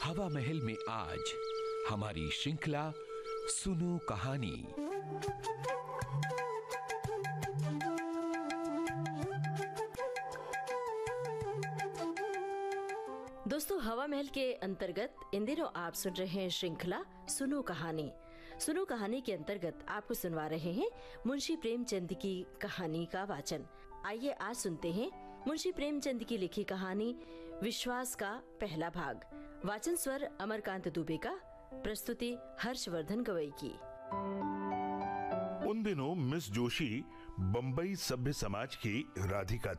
हवा महल में आज हमारी श्रृंखला सुनो कहानी। दोस्तों, हवा महल के अंतर्गत इन दिनों आप सुन रहे हैं श्रृंखला सुनो कहानी। सुनो कहानी के अंतर्गत आपको सुनवा रहे हैं मुंशी प्रेमचंद की कहानी का वाचन। आइए आज सुनते हैं मुंशी प्रेमचंद की लिखी कहानी विश्वास का पहला भाग। वाचन स्वर अमरकांत दुबे का, प्रस्तुति हर्षवर्धन गवई की। उन दिनों मिस जोशी बंबई सभ्य समाज की राधिका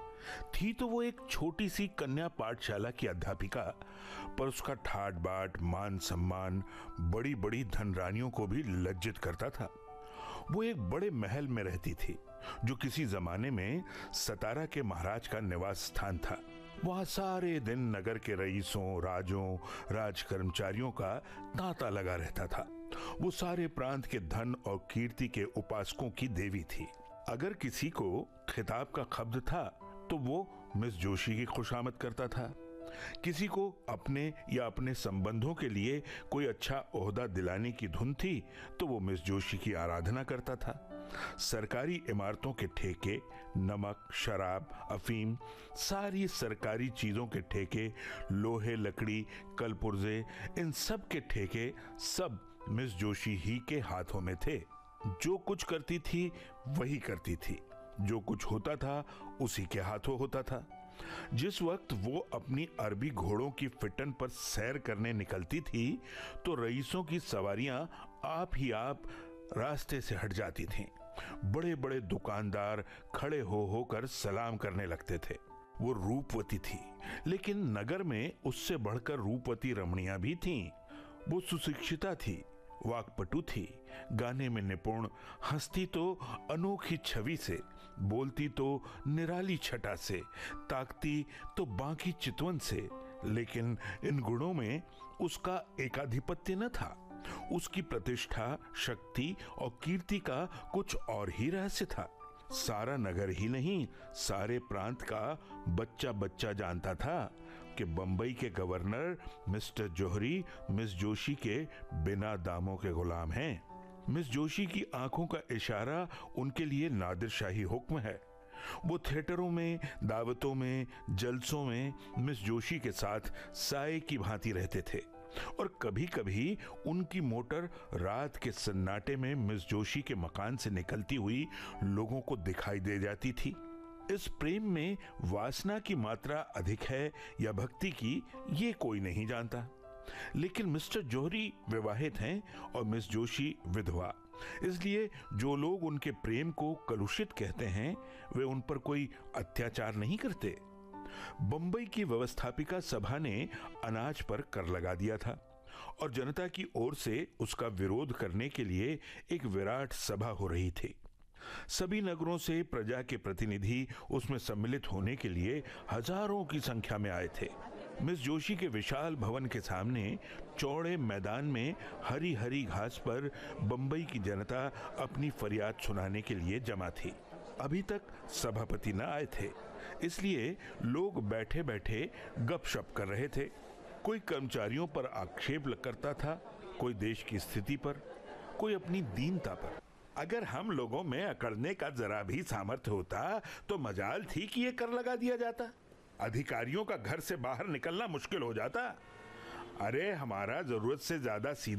थी तो वो एक छोटी सी कन्या पाठशाला की अध्यापिका, पर उसका ठाट बाट मान सम्मान बड़ी बड़ी धनरानियों को भी लज्जित करता था। वो एक बड़े महल में रहती थी जो किसी जमाने में सतारा के महाराज का निवास स्थान था। वहां सारे दिन नगर के रईसों, राजों, राज कर्मचारियों का तांता लगा रहता था। वो सारे प्रांत के धन और कीर्ति के उपासकों की देवी थी। अगर किसी को खिताब का खब्द था तो वो मिस जोशी की खुशामद करता था। किसी को अपने या अपने संबंधों के लिए कोई अच्छा ओहदा दिलाने की धुन थी तो वो मिस जोशी की आराधना करता था। सरकारी इमारतों के ठेके, नमक, शराब, अफीम, सारी सरकारी चीजों के ठेके, लोहे, लकड़ी, कलपुर्जे, इन सब के ठेके सब मिस जोशी ही के हाथों में थे। जो कुछ करती थी वही करती थी, जो कुछ होता था उसी के हाथों होता था। जिस वक्त वो अपनी अरबी घोड़ों की फिटन पर सैर करने निकलती थी तो रईसों की सवारियां आप ही आप रास्ते से हट जाती थीं। बड़े बड़े दुकानदार खड़े हो होकर सलाम करने लगते थे। वो रूपवती थी, लेकिन नगर में उससे बढ़कर रूपवती रमणियां भी थीं। वो सुशिक्षिता थी, वाक्पटु थी, गाने में निपुण, हंसती तो अनोखी छवि से, बोलती तो निराली छटा से, ताकती तो बांकी चितवन से। लेकिन इन गुणों में उसका एकाधिपत्य न था। उसकी प्रतिष्ठा, शक्ति और कीर्ति का कुछ और ही रहस्य था। सारा नगर ही नहीं, सारे प्रांत का बच्चा बच्चा जानता था कि बंबई के गवर्नर मिस्टर जौहरी मिस जोशी के बिना दामों के गुलाम हैं। मिस जोशी की आंखों का इशारा उनके लिए नादिर शाही हुक्म है। वो थिएटरों में, दावतों में, जलसों में मिस जोशी के साथ साए की भांति रहते थे और कभी कभी उनकी मोटर रात के सन्नाटे में मिस जोशी के मकान से निकलती हुई लोगों को दिखाई दे जाती थी। इस प्रेम में वासना की मात्रा अधिक है या भक्ति की, ये कोई नहीं जानता। लेकिन मिस्टर जौहरी विवाहित हैं और मिस जोशी विधवा, इसलिए जो लोग उनके प्रेम को कलुषित कहते हैं वे उन पर कोई अत्याचार नहीं करते। बंबई की व्यवस्थापिका सभा ने अनाज पर कर लगा दिया था और जनता की ओर से उसका विरोध करने के लिए एक विराट सभा हो रही थी। सभी नगरों से प्रजा के प्रतिनिधि उसमें सम्मिलित होने के लिए हजारों की संख्या में आए थे। मिस जोशी के विशाल भवन के सामने चौड़े मैदान में हरी हरी घास पर बंबई की जनता अपनी फरियाद सुनाने के लिए जमा थी। अभी तक सभापति न आए थे, इसलिए लोग बैठे बैठे गपशप कर रहे थे। कोई कर्मचारियों पर आक्षेप करता था, कोई देश की स्थिति पर, कोई अपनी दीनता पर। अगर हम लोगों में अकड़ने का जरा भी सामर्थ्य होता तो मजाल थी कि ये कर लगा दिया जाता। अधिकारियों का घर से बाहर निकलना मुश्किल हो जाता। अरे हमारा जरूरत से ज्यादा सीधा